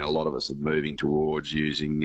a lot of us are moving towards using,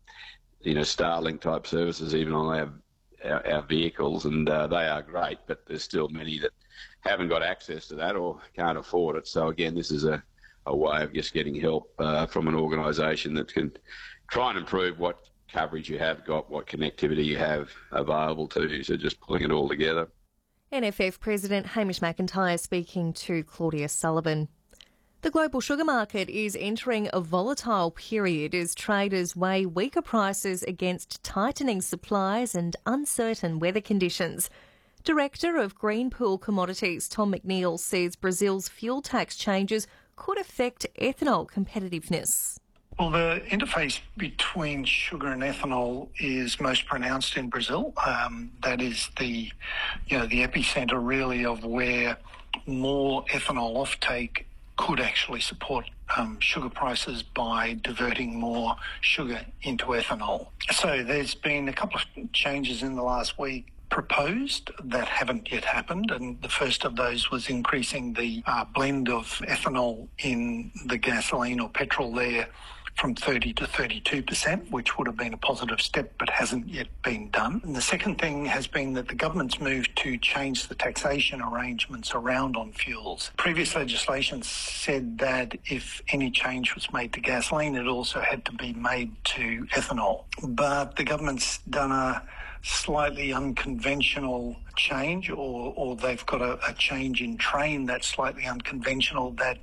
Starlink type services even on our vehicles, and they are great, but there's still many that haven't got access to that or can't afford it. So again, this is a way of just getting help from an organisation that can try and improve what coverage you have got, what connectivity you have available to you. So just pulling it all together. NFF President Hamish McIntyre speaking to Claudia Sullivan. The global sugar market is entering a volatile period as traders weigh weaker prices against tightening supplies and uncertain weather conditions. Director of Greenpool Commodities Tom McNeil says Brazil's fuel tax changes could affect ethanol competitiveness. Well, the interface between sugar and ethanol is most pronounced in Brazil. That is the epicenter really of where more ethanol offtake could actually support sugar prices by diverting more sugar into ethanol. So there's been a couple of changes in the last week proposed that haven't yet happened, and the first of those was increasing the blend of ethanol in the gasoline or petrol there from 30 to 32%, which would have been a positive step but hasn't yet been done. And the second thing has been that the government's moved to change the taxation arrangements around on fuels. Previous legislation said that if any change was made to gasoline, it also had to be made to ethanol. But the government's done a slightly unconventional change, or they've got a change in train that's slightly unconventional that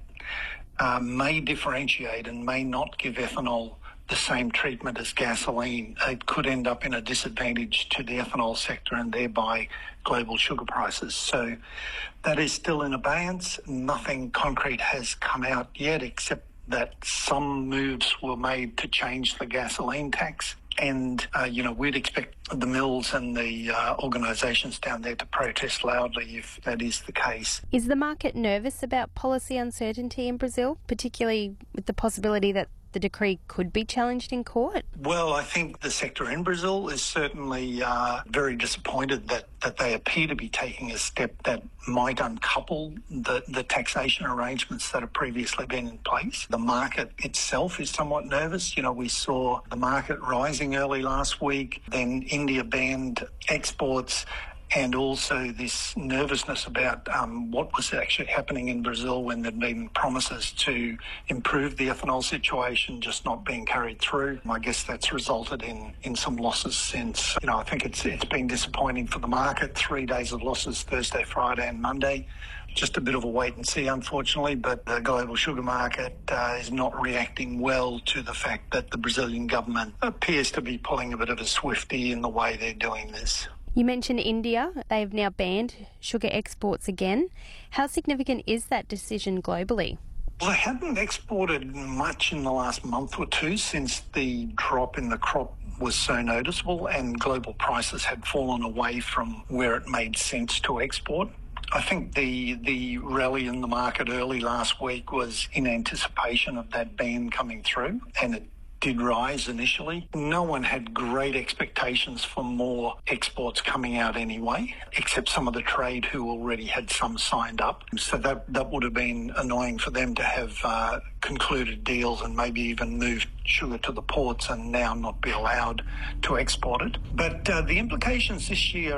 may differentiate and may not give ethanol the same treatment as gasoline. It could end up in a disadvantage to the ethanol sector and thereby global sugar prices. So that is still in abeyance. Nothing concrete has come out yet, except that some moves were made to change the gasoline tax. And, we'd expect the mills and the organisations down there to protest loudly if that is the case. Is the market nervous about policy uncertainty in Brazil, particularly with the possibility that the decree could be challenged in court? Well, I think the sector in Brazil is certainly very disappointed that they appear to be taking a step that might uncouple the taxation arrangements that have previously been in place. The market itself is somewhat nervous. We saw the market rising early last week, then India banned exports, and also this nervousness about what was actually happening in Brazil when there'd been promises to improve the ethanol situation just not being carried through. I guess that's resulted in some losses since. I think it's been disappointing for the market. 3 days of losses, Thursday, Friday and Monday. Just a bit of a wait and see, unfortunately, but the global sugar market is not reacting well to the fact that the Brazilian government appears to be pulling a bit of a Swiftie in the way they're doing this. You mentioned India. They've now banned sugar exports again. How significant is that decision globally? Well, they haven't exported much in the last month or two since the drop in the crop was so noticeable and global prices had fallen away from where it made sense to export. I think the rally in the market early last week was in anticipation of that ban coming through, and it did rise initially. No one had great expectations for more exports coming out anyway, except some of the trade who already had some signed up. So that would have been annoying for them to have concluded deals and maybe even moved sugar to the ports and now not be allowed to export it. But the implications this year